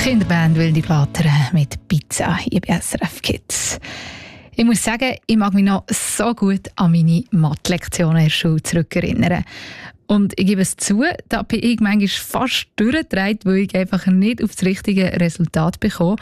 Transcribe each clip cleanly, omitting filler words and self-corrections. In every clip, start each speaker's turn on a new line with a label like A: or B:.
A: Kinderband Wilde Blatter mit Pizza hier bei SRF Kids. Ich muss sagen, ich mag mich noch so gut an meine Mathe-Lektionen in der Schule zurückerinnern. Und ich gebe es zu, da bin ich manchmal fast durchgedreht, weil ich einfach nicht auf das richtige Resultat bekomme.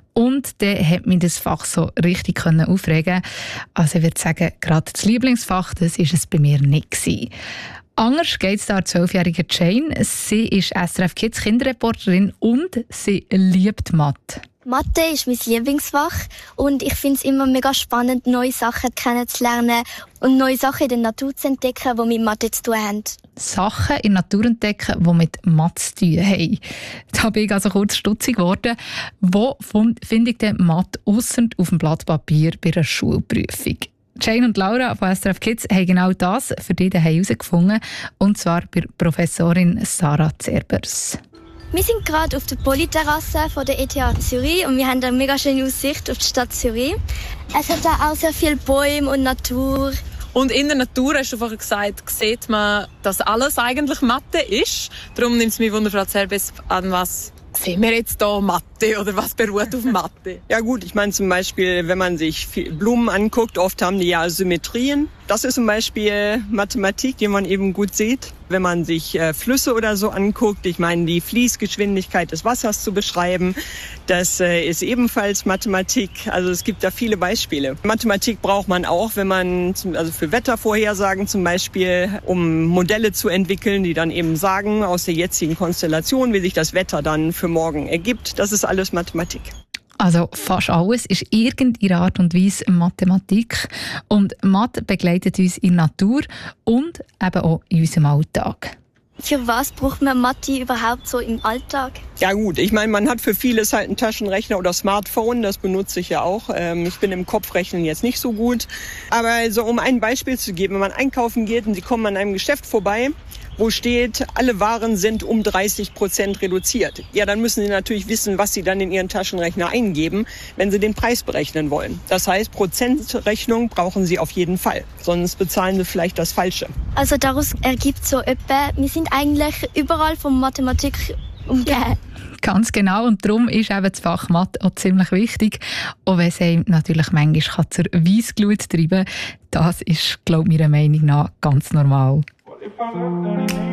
A: Und dann hat mich das Fach so richtig aufregen. Also ich würde sagen, gerade das Lieblingsfach, das war es bei mir nicht gewesen. Anders geht es da der 12-jährigen Jane. Sie ist SRF Kids Kinderreporterin und sie liebt Mathe.
B: Mathe ist mein Lieblingsfach und ich finde es immer mega spannend, neue Sachen kennenzulernen und neue Sachen in der Natur zu entdecken, die mit Mathe zu tun haben.
A: Sachen in der Natur entdecken, die mit Mathe zu tun haben. Da bin ich also kurz stutzig geworden. Wo finde ich denn Mathe ausser auf dem Blatt Papier bei einer Schulprüfung? Jane und Laura von SRF Kids haben genau das für dich herausgefunden, und zwar bei Professorin Sarah Zerbers.
B: Wir sind gerade auf der Polyterrasse von der ETH Zürich und wir haben eine mega schöne Aussicht auf die Stadt Zürich. Es hat auch sehr viele Bäume und Natur.
C: Und in der Natur, hast du vorhin gesagt, sieht man, dass alles eigentlich Mathe ist. Darum nimmt es mich Wunder, Frau Zerbes, an was sehen wir jetzt hier Mathe oder was beruht auf Mathe?
D: Ja gut, ich meine zum Beispiel, wenn man sich Blumen anguckt, oft haben die ja Symmetrien. Das ist zum Beispiel Mathematik, die man eben gut sieht. Wenn man sich Flüsse oder so anguckt, ich meine die Fließgeschwindigkeit des Wassers zu beschreiben, das ist ebenfalls Mathematik. Also es gibt da viele Beispiele. Mathematik braucht man auch, wenn man, also für Wettervorhersagen zum Beispiel, um Modelle zu entwickeln, die dann eben sagen, aus der jetzigen Konstellation, wie sich das Wetter dann für morgen ergibt. Das ist alles Mathematik.
A: Also fast alles ist irgendeine Art und Weise Mathematik. Und Mathe begleitet uns in der Natur und eben auch in unserem Alltag.
B: Für was braucht man Mathe überhaupt so im Alltag?
D: Ja gut, ich meine, man hat für vieles halt einen Taschenrechner oder Smartphone, das benutze ich ja auch. Ich bin im Kopfrechnen jetzt nicht so gut. Aber also, um ein Beispiel zu geben, wenn man einkaufen geht und Sie kommen an einem Geschäft vorbei, wo steht, alle Waren sind um 30% reduziert. Ja, dann müssen Sie natürlich wissen, was Sie dann in Ihren Taschenrechner eingeben, wenn Sie den Preis berechnen wollen. Das heißt, Prozentrechnung brauchen Sie auf jeden Fall, sonst bezahlen Sie vielleicht das Falsche.
B: Also daraus ergibt so etwa, wir sind eigentlich überall von Mathematik umgeben.
A: Ganz genau, und darum ist eben das Fach Mathe auch ziemlich wichtig, auch wenn es einem natürlich manchmal zur Weissglut treiben kann. Das ist, glaube ich, meiner Meinung nach ganz normal.